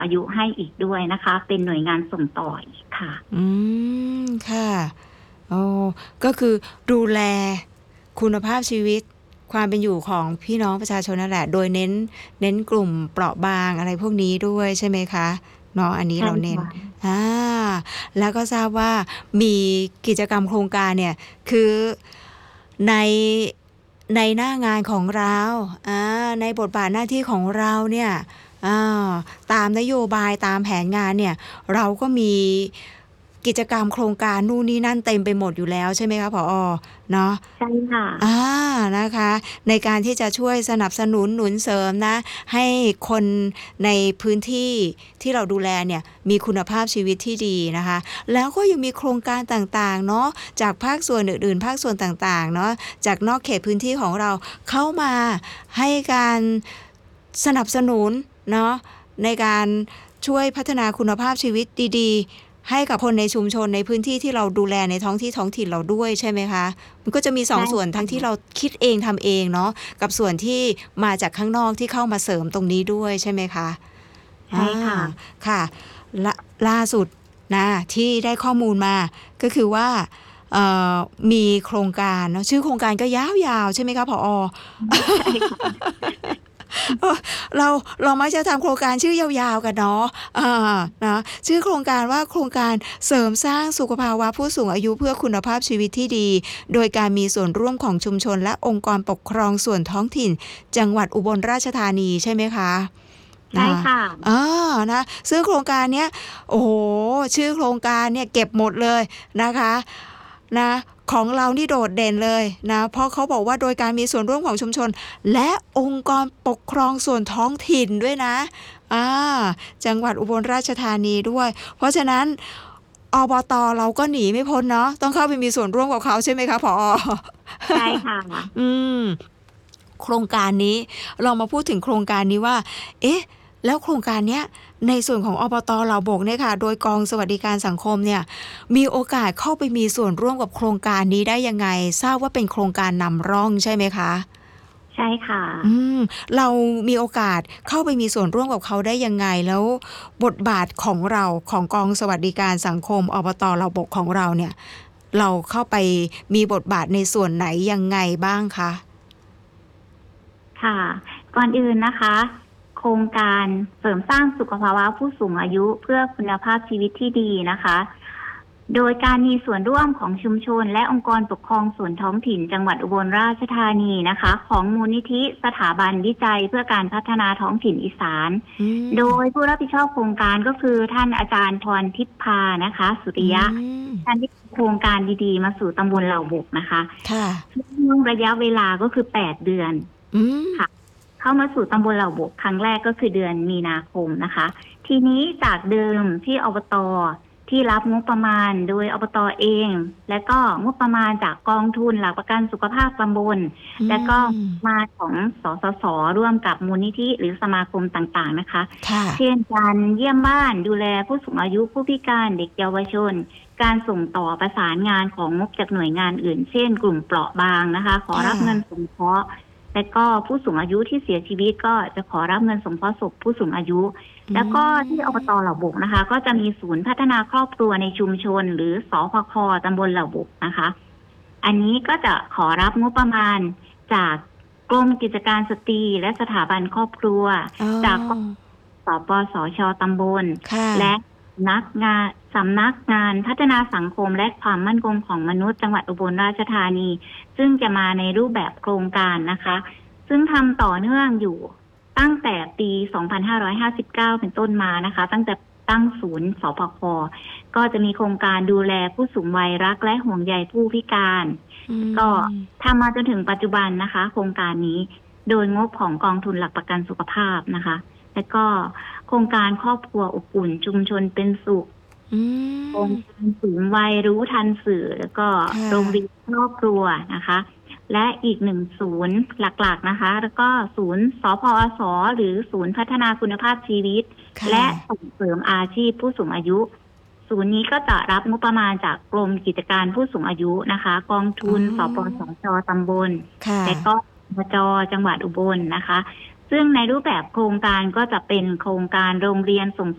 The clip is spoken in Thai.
อายุให้อีกด้วยนะคะเป็นหน่วยงานส่งต่ออีกค่ะค่ะอ๋อก็คือดูแลคุณภาพชีวิตความเป็นอยู่ของพี่น้องประชาชนนั่นแหละโดยเน้นกลุ่มเปราะบางอะไรพวกนี้ด้วยใช่ไหมคะเนาะอันนี้ใช่เราเน้นค่ะอ่าแล้วก็ทราบว่ามีกิจกรรมโครงการเนี่ยคือในหน้างานของเราในบทบาทหน้าที่ของเราเนี่ยอ่าตามนโยบายตามแผนงานเนี่ยเราก็มีกิจกรรมโครงการนู่นนี่นั่นเต็มไปหมดอยู่แล้วใช่ไหมคะผอ.เนาะใช่ค่ะอ่านะคะในการที่จะช่วยสนับสนุนหนุนเสริมนะให้คนในพื้นที่ที่เราดูแลเนี่ยมีคุณภาพชีวิตที่ดีนะคะแล้วก็ยังมีโครงการต่างๆเนาะจากภาคส่วนอื่นๆภาคส่วนต่างๆเนาะจากนอกเขตพื้นที่ของเราเข้ามาให้การสนับสนุนเนาะในการช่วยพัฒนาคุณภาพชีวิตดีๆให้กับคนในชุมชนในพื้นที่ที่เราดูแลในท้องถิ่นเราด้วยใช่ไหมคะมันก็จะมีสองใช่ส่วนทั้งที่เราคิดเองทำเองเนาะกับส่วนที่มาจากข้างนอกที่เข้ามาเสริมตรงนี้ด้วยใช่ไหมคะใช่ค่ะค่ะละล่าสุดนะที่ได้ข้อมูลมาก็คือว่ามีโครงการเนาะชื่อโครงการก็ยาวๆใช่ไหมคะผอ. ใช่ค่ะเรามักจะทำโครงการชื่อยาวๆกันเนาะนะชื่อโครงการว่าโครงการเสริมสร้างสุขภาวะผู้สูงอายุเพื่อคุณภาพชีวิตที่ดีโดยการมีส่วนร่วมของชุมชนและองค์กรปกครองส่วนท้องถิ่นจังหวัดอุบลราชธานีใช่ไหมคะใช่ค่ะนะซึ่งโครงการเนี้ยโอ้โหชื่อโครงการเนี่ยเก็บหมดเลยนะคะนะของเรานี่โดดเด่นเลยนะเพราะเขาบอกว่าโดยการมีส่วนร่วมของชุมชนและองค์กรปกครองส่วนท้องถิ่นด้วยนะจังหวัดอุบลราชธานีด้วยเพราะฉะนั้นอบต.เราก็หนีไม่พ้นเนาะต้องเข้าไปมีส่วนร่วมกับเขาใช่ไหมคะผอ. ใช่ค่ะโครงการนี้เรามาพูดถึงโครงการนี้ว่าเอ๊ะแล้วโครงการเนี้ยในส่วนของอบต.เหล่าบกเนี่ยค่ะโดยกองสวัสดิการสังคมเนี่ยมีโอกาสเข้าไปมีส่วนร่วมกับโครงการนี้ได้ยังไงทราบว่าเป็นโครงการนำร่องใช่ไหมคะใช่ค่ะเรามีโอกาสเข้าไปมีส่วนร่วมกับเขาได้ยังไงแล้วบทบาทของเราของกองสวัสดิการสังคมอบต.เหล่าบกของเราเนี่ยเราเข้าไปมีบทบาทในส่วนไหนยังไงบ้างคะค่ะก่อนอื่นนะคะโครงการเสริมสร้างสุขภาวะผู้สูงอายุเพื่อคุณภาพชีวิตที่ดีนะคะโดยการมีส่วนร่วมของชุมชนและองค์กรปกครองส่วนท้องถิ่นจังหวัดอุบลราชธานีนะคะของมูลนิธิสถาบันวิจัยเพื่อการพัฒนาท้องถิ่นอีสานโดยผู้รับผิดชอบโครงการก็คือท่านอาจารย์พรทิพพานะคะสุริยะท่านที่โครงการดีๆมาสู่ตำบลเหล่าบกนะคะช่วงระยะเวลาก็คือ8 เดือนค่ะเข้ามาสู่ตำบลเหล่าบกครั้งแรกก็คือเดือนมีนาคมนะคะทีนี้จากเดิมที่อบต.ที่รับงบประมาณโดยอบต.เองและก็งบประมาณจากกองทุนหลักประกันสุขภาพตำบลและก็มาของสสส.ร่วมกับมูลนิธิหรือสมาคมต่างๆนะคะเช่นการเยี่ยมบ้านดูแลผู้สูงอายุผู้พิการเด็กเยาวชนการส่งต่อประสานงานของงบจากหน่วยงานอื่นเช่นกลุ่มเปราะบางนะคะขอรับเงินสงเคราะห์และก็ผู้สูงอายุที่เสียชีวิตก็จะขอรับเงินสงเคราะห์ศพผู้สูงอายุแล้วก็ที่อบต.เหล่าบกนะคะก็จะมีศูนย์พัฒนาครอบครัวในชุมชนหรือสพค.ตำบลเหล่าบกนะคะอันนี้ก็จะขอรับงบประมาณจากกรมกิจการสตรีและสถาบันครอบครัวจากสปสช.ตำบลและสำนักงานพัฒนาสังคมและความมั่นคงของมนุษย์จังหวัดอุบลราชธานีซึ่งจะมาในรูปแบบโครงการนะคะซึ่งทำต่อเนื่องอยู่ตั้งแต่ปี 2559 เป็นต้นมานะคะตั้งแต่ตั้งศูนย์สพค.ก็จะมีโครงการดูแลผู้สูงวัยรักและห่วงใยผู้พิการก็ทำมาจนถึงปัจจุบันนะคะโครงการนี้โดยงบของกองทุนหลักประกันสุขภาพนะคะและก็โครงการครอบครัวอบอุ่นชุมชนเป็นสุขโครงการสูงวัยรู้ทันสื่อแล้วก็โรงเรียนครอบครัวนะคะและอีก1 ศูนย์หลักๆนะคะแล้วก็ศูนย์สพอสหรือศูนย์พัฒนาคุณภาพชีวิตและส่งเสริมอาชีพผู้สูงอายุศูนย์นี้ก็จะรับงบประมาณจากกรมกิจการผู้สูงอายุนะคะกองทุนสปสช.ตำบลและก็อบจ.จังหวัดอุบลนะคะซึ่งในรูปแบบโครงการก็จะเป็นโครงการโรงเรียนส่ง